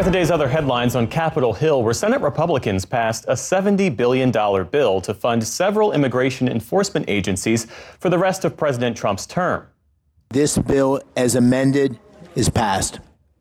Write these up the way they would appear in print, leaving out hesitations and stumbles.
start the day's other headlines on Capitol Hill, where Senate Republicans passed a $70 billion bill to fund several immigration enforcement agencies for the rest of President Trump's term. This bill, as amended, is passed.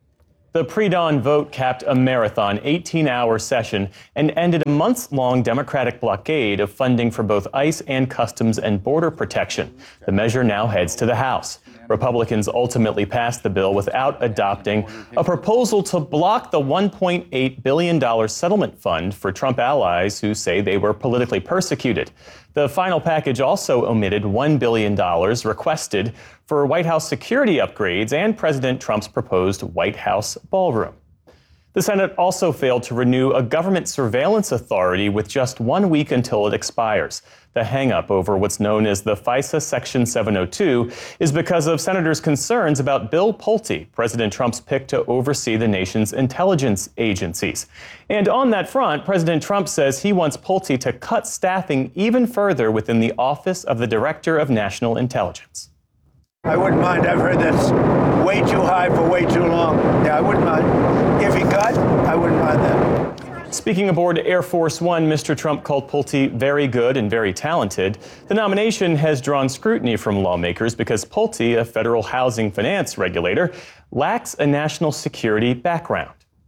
The pre-dawn vote capped a marathon 18-hour session and ended a months-long Democratic blockade of funding for both ICE and Customs and Border Protection. The measure now heads to the House. Republicans ultimately passed the bill without adopting a proposal to block the $1.8 billion settlement fund for Trump allies who say they were politically persecuted. The final package also omitted $1 billion requested for White House security upgrades and President Trump's proposed White House ballroom. The Senate also failed to renew a government surveillance authority with just 1 week until it expires. The hang-up over what's known as the FISA Section 702 is because of senators' concerns about Bill Pulte, President Trump's pick to oversee the nation's intelligence agencies. And on that front, President Trump says he wants Pulte to cut staffing even further within the Office of the Director of National Intelligence. I wouldn't mind. I've heard that's way too high for way too long. Yeah, I wouldn't mind. If he cut, I wouldn't mind that. Speaking aboard Air Force One, Mr. Trump called Pulte very good and very talented. The nomination has drawn scrutiny from lawmakers because Pulte, a federal housing finance regulator, lacks a national security background.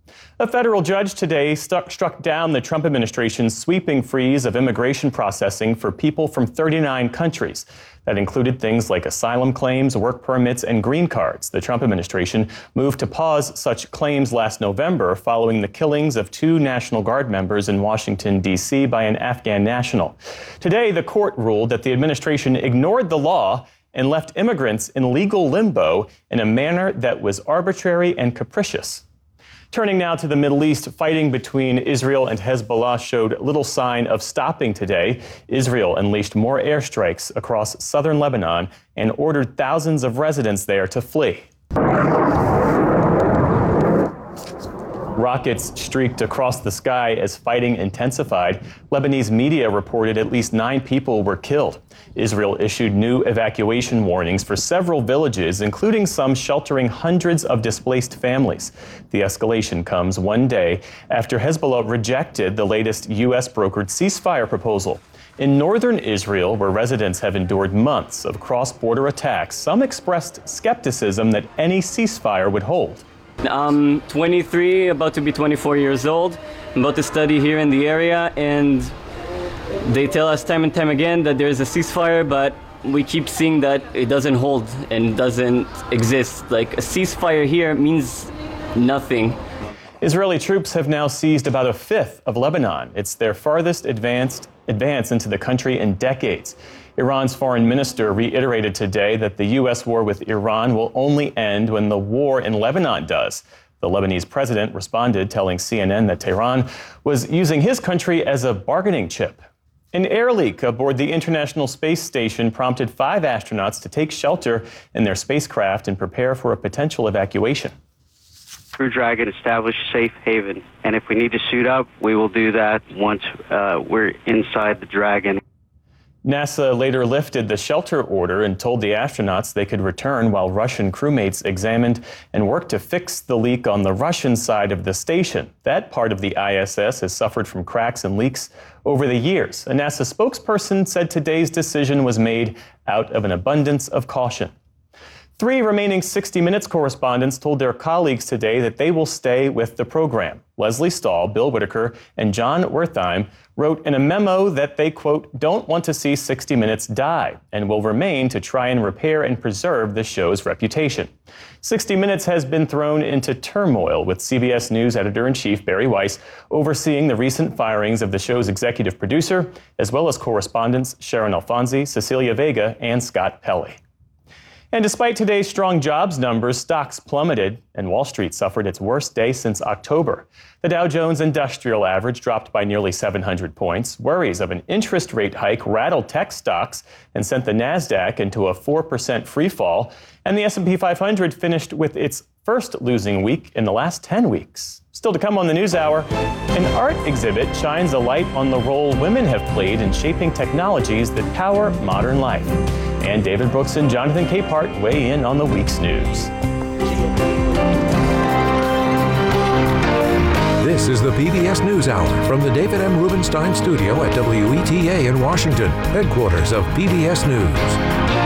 A federal judge today struck down the Trump administration's sweeping freeze of immigration processing for people from 39 countries. That included things like asylum claims, work permits, and green cards. The Trump administration moved to pause such claims last November following the killings of 2 National Guard members in Washington, D.C. by an Afghan national. Today, the court ruled that the administration ignored the law and left immigrants in legal limbo in a manner that was arbitrary and capricious. Turning now to the Middle East, fighting between Israel and Hezbollah showed little sign of stopping today. Israel unleashed more airstrikes across southern Lebanon and ordered thousands of residents there to flee. Rockets streaked across the sky as fighting intensified. Lebanese media reported at least 9 people were killed. Israel issued new evacuation warnings for several villages, including some sheltering hundreds of displaced families. The escalation comes one day after Hezbollah rejected the latest U.S.-brokered ceasefire proposal. In northern Israel, where residents have endured months of cross-border attacks, some expressed skepticism that any ceasefire would hold. I'm 23, about to be 24 years old. I'm about to study here in the area, and they tell us time and time again that there's a ceasefire, but we keep seeing that it doesn't hold and doesn't exist. Like, a ceasefire here means nothing. Israeli troops have now seized about a fifth of Lebanon. It's their farthest advance into the country in decades. Iran's foreign minister reiterated today that the U.S. war with Iran will only end when the war in Lebanon does. The Lebanese president responded, telling CNN that Tehran was using his country as a bargaining chip. An air leak aboard the International Space Station prompted 5 astronauts to take shelter in their spacecraft and prepare for a potential evacuation. Crew Dragon established safe haven, and if we need to suit up, we will do that once we're inside the Dragon. NASA later lifted the shelter order and told the astronauts they could return while Russian crewmates examined and worked to fix the leak on the Russian side of the station. That part of the ISS has suffered from cracks and leaks over the years. A NASA spokesperson said today's decision was made out of an abundance of caution. 3 remaining 60 Minutes correspondents told their colleagues today that they will stay with the program. Leslie Stahl, Bill Whitaker, and John Wertheim wrote in a memo that they, quote, don't want to see 60 Minutes die and will remain to try and repair and preserve the show's reputation. 60 Minutes has been thrown into turmoil with CBS News editor-in-chief Barry Weiss overseeing the recent firings of the show's executive producer, as well as correspondents Sharon Alfonsi, Cecilia Vega, and Scott Pelley. And despite today's strong jobs numbers, stocks plummeted and Wall Street suffered its worst day since October. The Dow Jones Industrial Average dropped by nearly 700 points. Worries of an interest rate hike rattled tech stocks and sent the Nasdaq into a 4% free fall. And the S&P 500 finished with its first losing week in the last 10 weeks. Still to come on the News Hour, an art exhibit shines a light on the role women have played in shaping technologies that power modern life. And David Brooks and Jonathan Capehart weigh in on the week's news. This is the PBS NewsHour from the David M. Rubenstein Studio at WETA in Washington, headquarters of PBS News.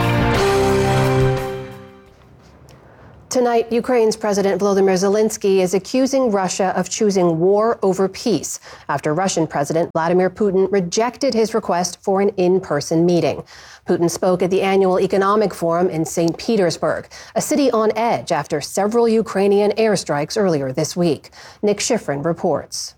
Tonight, Ukraine's President Volodymyr Zelensky is accusing Russia of choosing war over peace after Russian President Vladimir Putin rejected his request for an in-person meeting. Putin spoke at the annual economic forum in St. Petersburg, a city on edge after several Ukrainian airstrikes earlier this week. Nick Schifrin reports.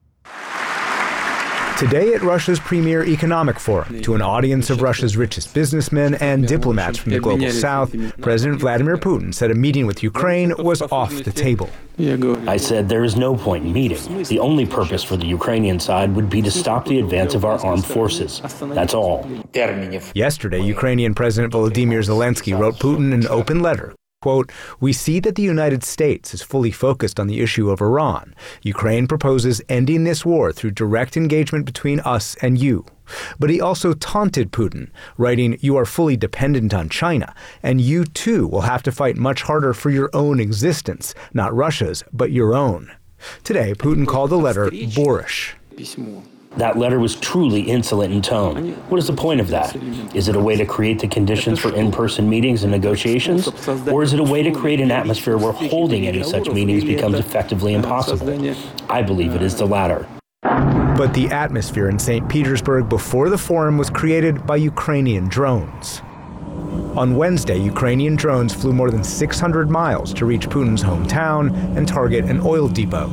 Today at Russia's premier economic forum, to an audience of Russia's richest businessmen and diplomats from the global south, President Vladimir Putin said a meeting with Ukraine was off the table. I said there is no point in meeting. The only purpose for the Ukrainian side would be to stop the advance of our armed forces. That's all. Yesterday, Ukrainian President Volodymyr Zelensky wrote Putin an open letter. Quote, "We see that the United States is fully focused on the issue of Iran. Ukraine proposes ending this war through direct engagement between us and you." But he also taunted Putin, writing, "You are fully dependent on China, and you too will have to fight much harder for your own existence, not Russia's, but your own." Today, Putin called the letter boorish. That letter was truly insolent in tone. What is the point of that? Is it a way to create the conditions for in-person meetings and negotiations? Or is it a way to create an atmosphere where holding any such meetings becomes effectively impossible? I believe it is the latter. But the atmosphere in St. Petersburg before the forum was created by Ukrainian drones. On Wednesday, Ukrainian drones flew more than 600 miles to reach Putin's hometown and target an oil depot.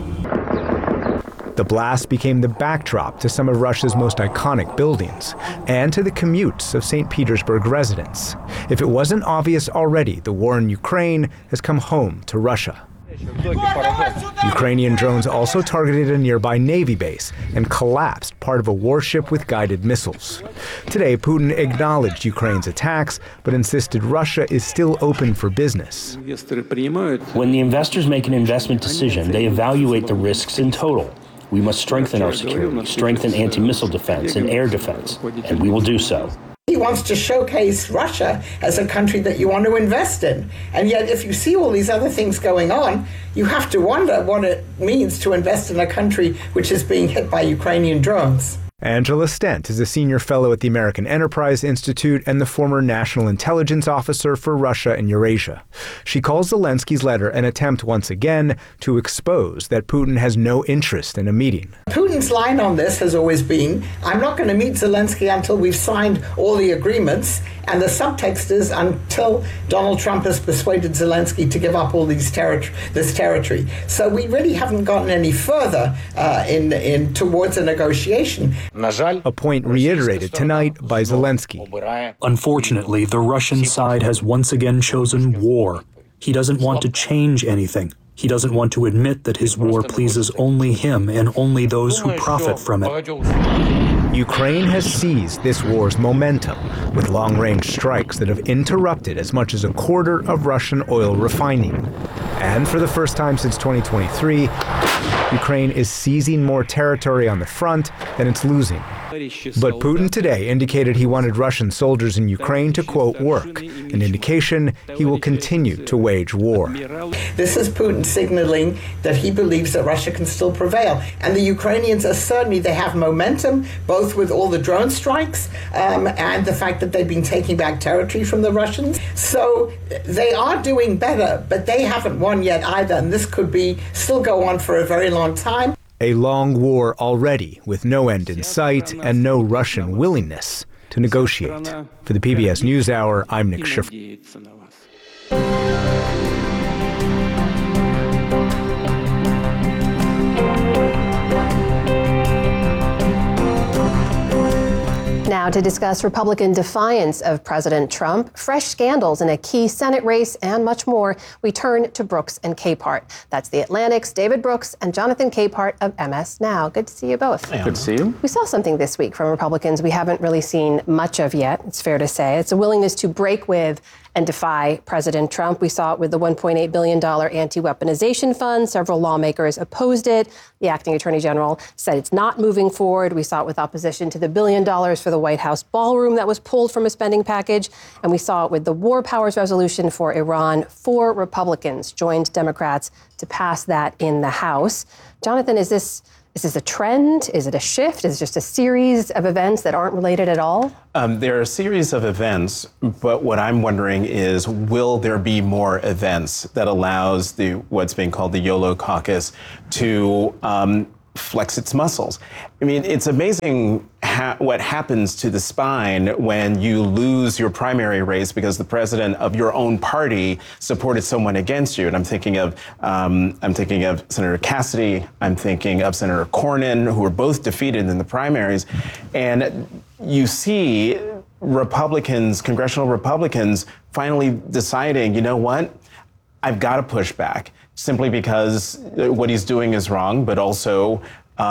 The blast became the backdrop to some of Russia's most iconic buildings and to the commutes of St. Petersburg residents. If it wasn't obvious already, the war in Ukraine has come home to Russia. Ukrainian drones also targeted a nearby Navy base and collapsed part of a warship with guided missiles. Today, Putin acknowledged Ukraine's attacks, but insisted Russia is still open for business. When the investors make an investment decision, they evaluate the risks in total. We must strengthen our security, strengthen anti-missile defense and air defense, and we will do so. He wants to showcase Russia as a country that you want to invest in. And yet, if you see all these other things going on, you have to wonder what it means to invest in a country which is being hit by Ukrainian drones. Angela Stent is a senior fellow at the American Enterprise Institute and the former National Intelligence Officer for Russia and Eurasia. She calls Zelensky's letter an attempt once again to expose that Putin has no interest in a meeting. Putin's line on this has always been, I'm not going to meet Zelensky until we've signed all the agreements. And the subtext is until Donald Trump has persuaded Zelensky to give up all this territory. So we really haven't gotten any further towards a negotiation. A point reiterated tonight by Zelensky. Unfortunately, the Russian side has once again chosen war. He doesn't want to change anything. He doesn't want to admit that his war pleases only him and only those who profit from it. Ukraine has seized this war's momentum with long-range strikes that have interrupted as much as a quarter of Russian oil refining. And for the first time since 2023, Ukraine is seizing more territory on the front than it's losing. But Putin today indicated he wanted Russian soldiers in Ukraine to, quote, work, an indication he will continue to wage war. This is Putin signaling that he believes that Russia can still prevail. And the Ukrainians are certainly, they have momentum, both with all the drone strikes and the fact that they've been taking back territory from the Russians. So they are doing better, but they haven't won yet either. And this could still go on for a very long time. A long war already, with no end in sight and no Russian willingness to negotiate. For the PBS NewsHour, I'm Nick Schifrin. Now to discuss Republican defiance of President Trump, fresh scandals in a key Senate race, and much more, we turn to Brooks and Capehart. That's The Atlantic's David Brooks and Jonathan Capehart of MS Now. Good to see you both. Good to see you. We saw something this week from Republicans we haven't really seen much of yet, it's fair to say. It's a willingness to break with and defy President Trump. We saw it with the $1.8 billion anti-weaponization fund. Several lawmakers opposed it. The acting attorney general said it's not moving forward. We saw it with opposition to the $1 billion for the White House ballroom that was pulled from a spending package. And we saw it with the war powers resolution for Iran. 4 Republicans joined Democrats to pass that in the House. Jonathan, is this a trend? Is it a shift? Is it just a series of events that aren't related at all? There are a series of events, but what I'm wondering is, will there be more events that allows what's being called the YOLO caucus to flex its muscles? I mean, it's amazing what happens to the spine when you lose your primary race because the president of your own party supported someone against you. And I'm thinking of Senator Cassidy. I'm thinking of Senator Cornyn, who were both defeated in the primaries. And you see Republicans, congressional Republicans, finally deciding, you know what? I've got to push back simply because what he's doing is wrong, but also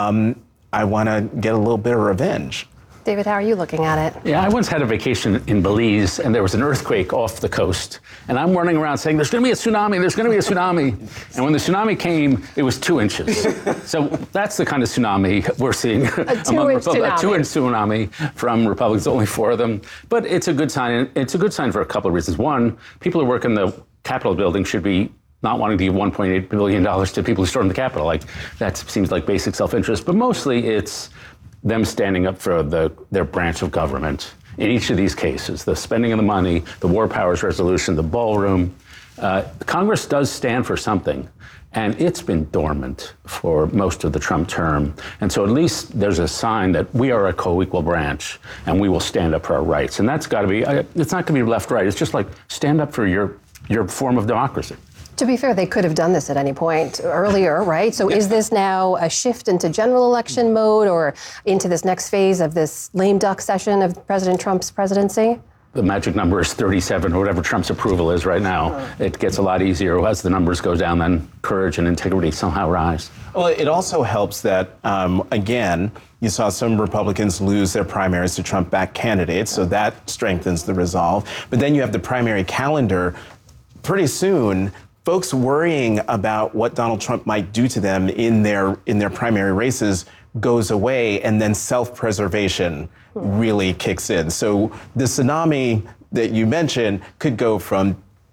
I want to get a little bit of revenge. David, how are you looking at it? Yeah, I once had a vacation in Belize, and there was an earthquake off the coast. And I'm running around saying, there's going to be a tsunami, there's going to be a tsunami. And when the tsunami came, it was 2 inches. So that's the kind of tsunami we're seeing among Republicans. A 2-inch tsunami from Republicans, only 4 of them. But it's a good sign. It's a good sign for a couple of reasons. One, people who work in the Capitol building should be not wanting to give $1.8 billion to people who stormed the Capitol. Like, that seems like basic self-interest. But mostly it's them standing up for their branch of government. In each of these cases, the spending of the money, the war powers resolution, the ballroom, Congress does stand for something. And it's been dormant for most of the Trump term. And so at least there's a sign that we are a co-equal branch and we will stand up for our rights. And that's got to be, it's not going to be left-right. It's just like stand up for your form of democracy. To be fair, they could have done this at any point earlier, right? So is this now a shift into general election mode or into this next phase of this lame duck session of President Trump's presidency? The magic number is 37 or whatever Trump's approval is right now. It gets a lot easier as the numbers go down, then courage and integrity somehow rise. Well, it also helps that, again, you saw some Republicans lose their primaries to Trump-backed candidates, so that strengthens the resolve. But then you have the primary calendar. Pretty soon, folks worrying about what Donald Trump might do to them in their primary races goes away, and then self-preservation really kicks in. So the tsunami that you mentioned could go from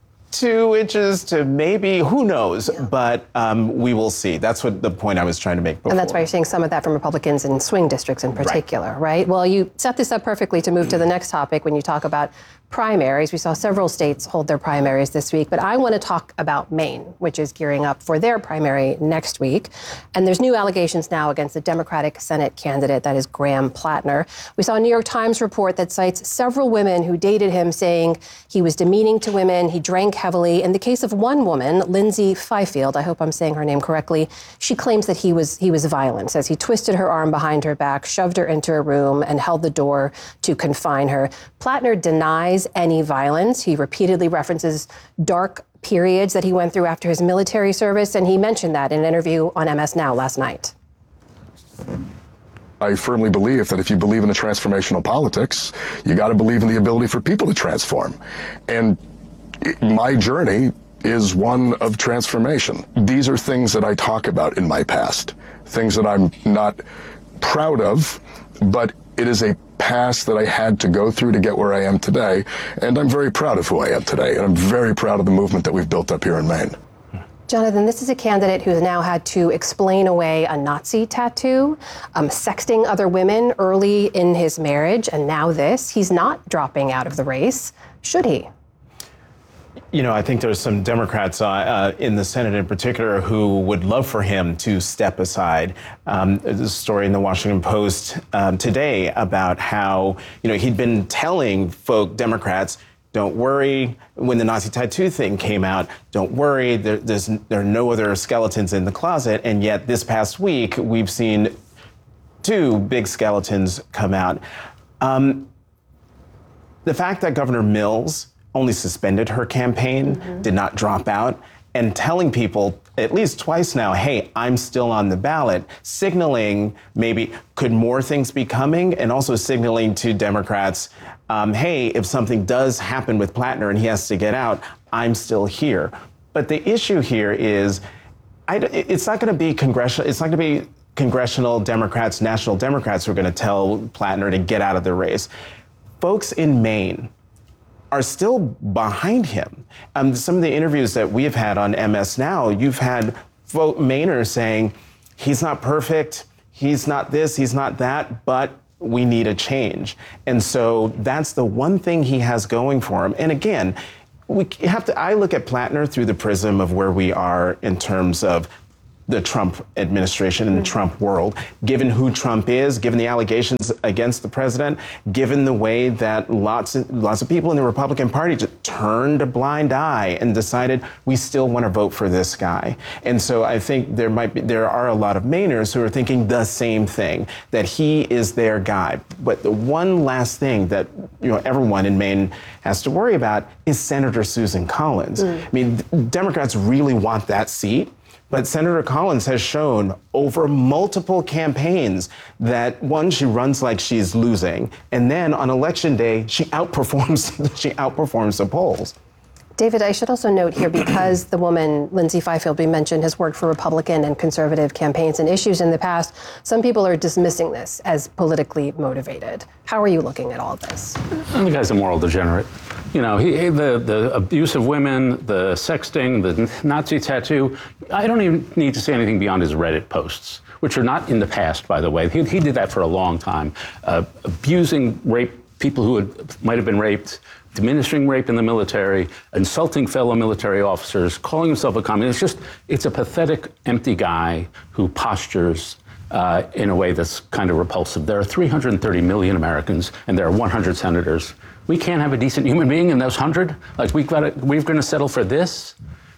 2 inches to maybe, who knows, but we will see. That's what the point I was trying to make before. And that's why you're seeing some of that from Republicans in swing districts in particular, right? Well, you set this up perfectly to move to the next topic when you talk about primaries. We saw several states hold their primaries this week, but I want to talk about Maine, which is gearing up for their primary next week. And there's new allegations now against the Democratic Senate candidate, that is Graham Plattner. We saw a New York Times report that cites several women who dated him, saying he was demeaning to women, he drank heavily. In the case of one woman, Lindsay Fifield, I hope I'm saying her name correctly, she claims that he was violent, says he twisted her arm behind her back, shoved her into a room, and held the door to confine her. Plattner denies any violence. He repeatedly references dark periods that he went through after his military service, and he mentioned that in an interview on MS Now last night. I firmly believe that if you believe in the transformational politics, you got to believe in the ability for people to transform. And my journey is one of transformation. These are things that I talk about in my past, things that I'm not proud of, but it is a past that I had to go through to get where I am today, and I'm very proud of who I am today, and I'm very proud of the movement that we've built up here in Maine. Jonathan, this is a candidate who's now had to explain away a Nazi tattoo, sexting other women early in his marriage, and now this. He's not dropping out of the race. Should he? You know, I think there's some Democrats in the Senate in particular who would love for him to step aside. There's a story in the Washington Post today about how, you know, he'd been telling Democrats, don't worry, when the Nazi tattoo thing came out, don't worry, there are no other skeletons in the closet. And yet this past week, we've seen 2 big skeletons come out. The fact that Governor Mills only suspended her campaign, did not drop out, and telling people at least twice now, hey, I'm still on the ballot, signaling maybe could more things be coming, and also signaling to Democrats, hey, if something does happen with Plattner and he has to get out, I'm still here. But the issue here is, it's not going to be congressional Democrats, national Democrats who are going to tell Plattner to get out of the race. Folks in Maine are still behind him. Some of the interviews that we've had on MS Now, you've had Mainers saying, he's not perfect, he's not this, he's not that, but we need a change. And so that's the one thing he has going for him. And again, I look at Plattner through the prism of where we are in terms of the Trump administration and the Trump world, given who Trump is, given the allegations against the president, given the way that lots of people in the Republican Party just turned a blind eye and decided we still want to vote for this guy. And so I think there are a lot of Mainers who are thinking the same thing, that he is their guy. But the one last thing that everyone in Maine has to worry about is Senator Susan Collins. I mean, Democrats really want that seat. But Senator Collins has shown over multiple campaigns that, one, she runs like she's losing, and then on election day, she outperforms the polls. David, I should also note here, because the woman, Lindsay Fifield, we mentioned, has worked for Republican and conservative campaigns and issues in the past, some people are dismissing this as politically motivated. How are you looking at all of this? The guy's a moral degenerate. The abuse of women, the sexting, the Nazi tattoo, I don't even need to say anything beyond his Reddit posts, which are not in the past, by the way. He did that for a long time, abusing people who might have been raped, diminishing rape in the military, insulting fellow military officers, calling himself a communist. It's a pathetic, empty guy who postures in a way that's kind of repulsive. There are 330 million Americans, and there are 100 senators. We can't have a decent human being in those 100? Like, we're going to settle for this?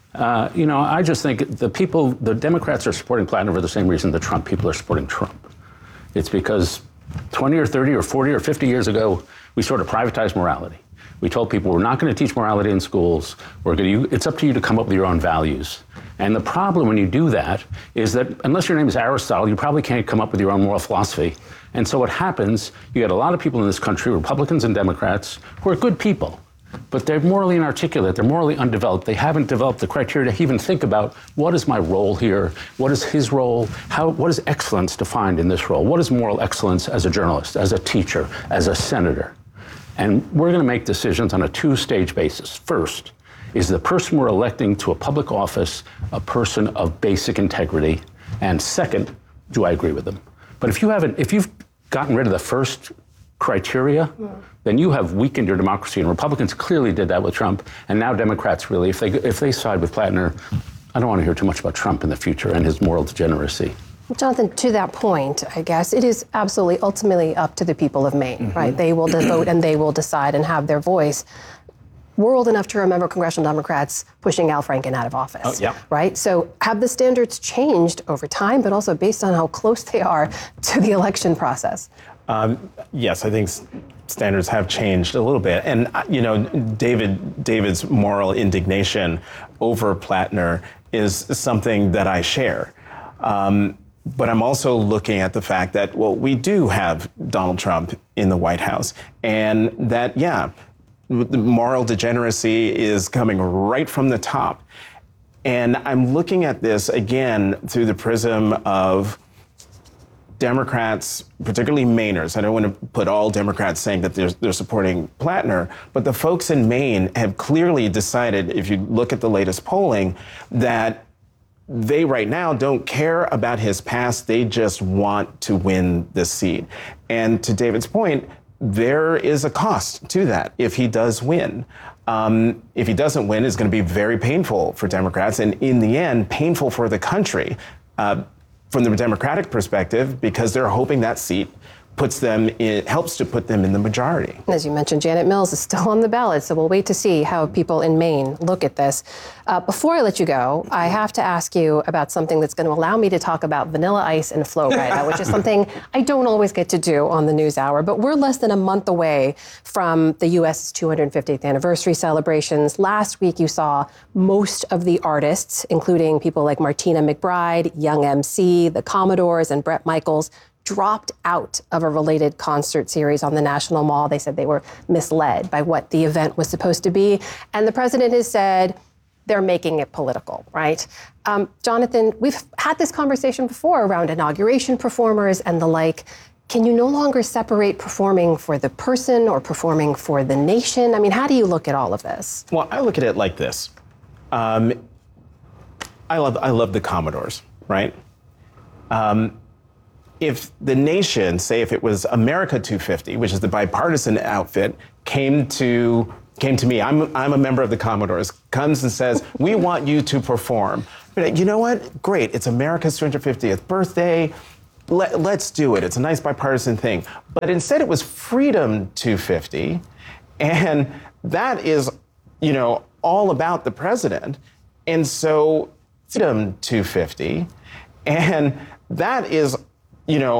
I just think the Democrats are supporting Plattner for the same reason the Trump people are supporting Trump. It's because 20 or 30 or 40 or 50 years ago, we sort of privatized morality. We told people we're not going to teach morality in schools. It's up to you to come up with your own values. And the problem when you do that is that unless your name is Aristotle, you probably can't come up with your own moral philosophy. And so what happens, you get a lot of people in this country, Republicans and Democrats, who are good people, but they're morally inarticulate, they're morally undeveloped. They haven't developed the criteria to even think about, what is my role here? What is his role? What is excellence defined in this role? What is moral excellence as a journalist, as a teacher, as a senator? And we're going to make decisions on a two-stage basis. First, is the person we're electing to a public office a person of basic integrity? And second, do I agree with them? But if you've gotten rid of the first criteria, then you have weakened your democracy. And Republicans clearly did that with Trump. And now Democrats really, if they side with Plattner, I don't want to hear too much about Trump in the future and his moral degeneracy. Jonathan, to that point, I guess, it is absolutely ultimately up to the people of Maine, right? They will vote and they will decide and have their voice. We're old enough to remember congressional Democrats pushing Al Franken out of office, right? So have the standards changed over time, but also based on how close they are to the election process? Yes, I think standards have changed a little bit. And, David's moral indignation over Plattner is something that I share. But I'm also looking at the fact that, we do have Donald Trump in the White House, and that, the moral degeneracy is coming right from the top. And I'm looking at this, again, through the prism of Democrats, particularly Mainers. I don't want to put all Democrats saying that they're supporting Plattner, but the folks in Maine have clearly decided, if you look at the latest polling, that they right now don't care about his past. They just want to win the seat. And to David's point, there is a cost to that if he does win. If he doesn't win, it's going to be very painful for Democrats, and in the end, painful for the country from the Democratic perspective, because they're hoping that seat helps to put them in the majority. As you mentioned, Janet Mills is still on the ballot, so we'll wait to see how people in Maine look at this. Before I let you go, I have to ask you about something that's going to allow me to talk about Vanilla Ice and Flo Rida, which is something I don't always get to do on the NewsHour. But we're less than a month away from the U.S.'s 250th anniversary celebrations. Last week, you saw most of the artists, including people like Martina McBride, Young MC, the Commodores, and Bret Michaels, dropped out of a related concert series on the National Mall. They said they were misled by what the event was supposed to be. And the president has said they're making it political, right? Jonathan, we've had this conversation before around inauguration performers and the like. Can you no longer separate performing for the person or performing for the nation? I mean, how do you look at all of this? Well, I look at it like this. I love the Commodores, right? If the nation, say if it was America 250, which is the bipartisan outfit, came to me, I'm a member of the Commodores, comes and says, we want you to perform. But you know what? Great, it's America's 250th birthday. Let's do it. It's a nice bipartisan thing. But instead it was Freedom 250, and that is, all about the president. And so Freedom 250, and that is,